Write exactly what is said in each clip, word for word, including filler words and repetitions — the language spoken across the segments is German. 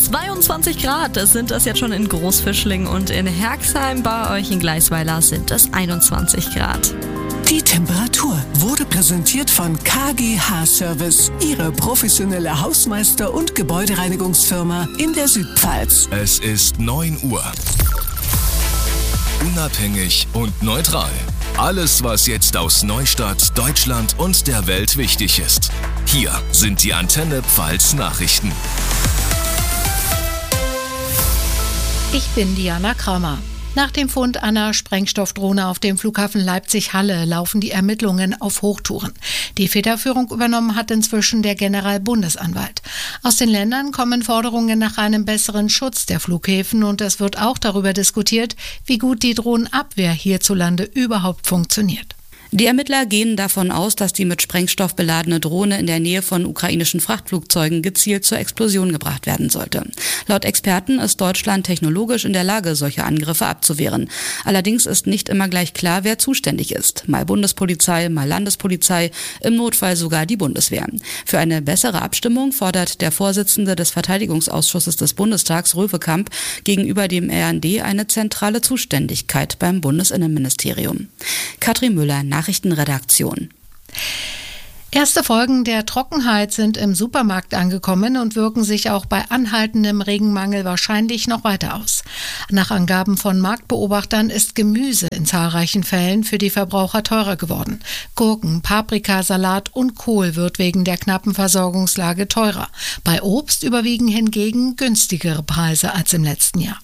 zweiundzwanzig Grad sind das jetzt schon in Großfischling und in Herxheim. Bei euch in Gleisweiler sind es einundzwanzig Grad. Die Temperatur wurde präsentiert von K G H Service, Ihre professionelle Hausmeister- und Gebäudereinigungsfirma in der Südpfalz. Es ist neun Uhr. Unabhängig und neutral. Alles, was jetzt aus Neustadt, Deutschland und der Welt wichtig ist. Hier sind die Antenne Pfalz Nachrichten. Ich bin Diana Kramer. Nach dem Fund einer Sprengstoffdrohne auf dem Flughafen Leipzig-Halle laufen die Ermittlungen auf Hochtouren. Die Federführung übernommen hat inzwischen der Generalbundesanwalt. Aus den Ländern kommen Forderungen nach einem besseren Schutz der Flughäfen und es wird auch darüber diskutiert, wie gut die Drohnenabwehr hierzulande überhaupt funktioniert. Die Ermittler gehen davon aus, dass die mit Sprengstoff beladene Drohne in der Nähe von ukrainischen Frachtflugzeugen gezielt zur Explosion gebracht werden sollte. Laut Experten ist Deutschland technologisch in der Lage, solche Angriffe abzuwehren. Allerdings ist nicht immer gleich klar, wer zuständig ist. Mal Bundespolizei, mal Landespolizei, im Notfall sogar die Bundeswehr. Für eine bessere Abstimmung fordert der Vorsitzende des Verteidigungsausschusses des Bundestags, Röwekamp, gegenüber dem R N D eine zentrale Zuständigkeit beim Bundesinnenministerium. Katrin Müller, Nachrichtenredaktion. Erste Folgen der Trockenheit sind im Supermarkt angekommen und wirken sich auch bei anhaltendem Regenmangel wahrscheinlich noch weiter aus. Nach Angaben von Marktbeobachtern ist Gemüse in zahlreichen Fällen für die Verbraucher teurer geworden. Gurken, Paprika, Salat und Kohl wird wegen der knappen Versorgungslage teurer. Bei Obst überwiegen hingegen günstigere Preise als im letzten Jahr.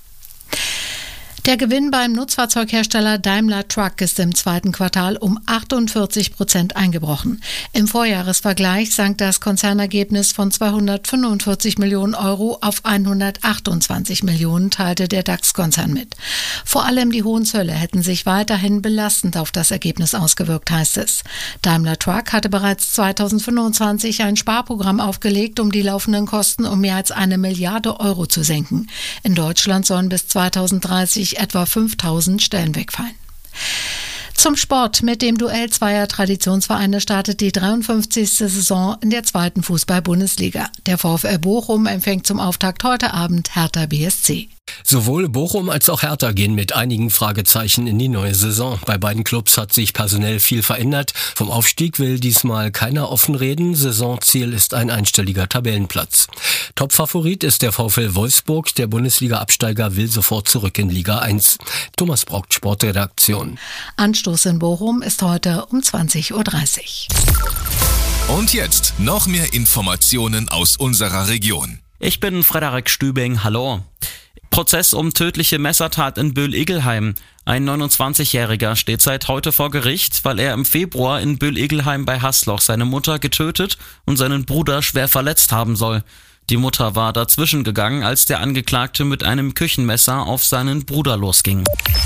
Der Gewinn beim Nutzfahrzeughersteller Daimler Truck ist im zweiten Quartal um achtundvierzig Prozent eingebrochen. Im Vorjahresvergleich sank das Konzernergebnis von zweihundertfünfundvierzig Millionen Euro auf hundertachtundzwanzig Millionen, teilte der DAX-Konzern mit. Vor allem die hohen Zölle hätten sich weiterhin belastend auf das Ergebnis ausgewirkt, heißt es. Daimler Truck hatte bereits zweitausendfünfundzwanzig ein Sparprogramm aufgelegt, um die laufenden Kosten um mehr als eine Milliarde Euro zu senken. In Deutschland sollen bis zweitausenddreißig etwa fünftausend Stellen wegfallen. Zum Sport. Mit dem Duell zweier Traditionsvereine startet die dreiundfünfzigste Saison in der zweiten Fußball-Bundesliga. Der VfL Bochum empfängt zum Auftakt heute Abend Hertha B S C. Sowohl Bochum als auch Hertha gehen mit einigen Fragezeichen in die neue Saison. Bei beiden Clubs hat sich personell viel verändert. Vom Aufstieg will diesmal keiner offen reden. Saisonziel ist ein einstelliger Tabellenplatz. Topfavorit ist der VfL Wolfsburg. Der Bundesliga-Absteiger will sofort zurück in Liga eins. Thomas Braucht, Sportredaktion. Anstoß in Bochum ist heute um zwanzig Uhr dreißig. Und jetzt noch mehr Informationen aus unserer Region. Ich bin Frederik Stübing, hallo. Prozess um tödliche Messertat in Böhl-Igelheim. Ein neunundzwanzigjähriger steht seit heute vor Gericht, weil er im Februar in Böhl-Igelheim bei Haßloch seine Mutter getötet und seinen Bruder schwer verletzt haben soll. Die Mutter war dazwischen gegangen, als der Angeklagte mit einem Küchenmesser auf seinen Bruder losging.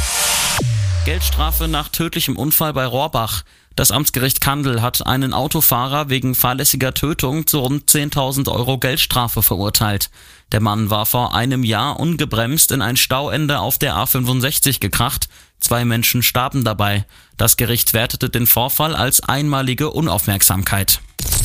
Geldstrafe nach tödlichem Unfall bei Rohrbach. Das Amtsgericht Kandel hat einen Autofahrer wegen fahrlässiger Tötung zu rund zehntausend Euro Geldstrafe verurteilt. Der Mann war vor einem Jahr ungebremst in ein Stauende auf der A fünfundsechzig gekracht. Zwei Menschen starben dabei. Das Gericht wertete den Vorfall als einmalige Unaufmerksamkeit.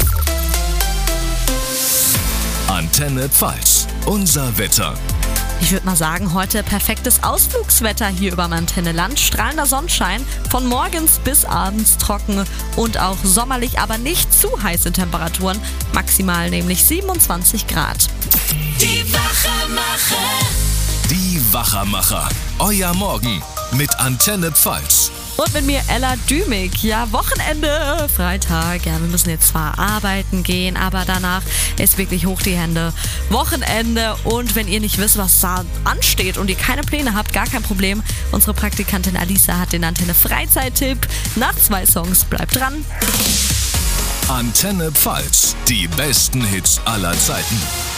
Antenne Pfalz. Unser Wetter. Ich würde mal sagen, heute perfektes Ausflugswetter hier über dem Antenneland. Strahlender Sonnenschein, von morgens bis abends trocken und auch sommerlich, aber nicht zu heiße Temperaturen. Maximal nämlich siebenundzwanzig Grad. Die Wachermacher. Die Wachermacher. Euer Morgen mit Antenne Pfalz. Und mit mir Ella Dümig. Ja, Wochenende, Freitag. Ja, wir müssen jetzt zwar arbeiten gehen, aber danach ist wirklich hoch die Hände. Wochenende, und wenn ihr nicht wisst, was da ansteht und ihr keine Pläne habt, gar kein Problem. Unsere Praktikantin Alisa hat den Antenne Freizeit-Tipp. Nach zwei Songs, bleibt dran. Antenne Pfalz, die besten Hits aller Zeiten.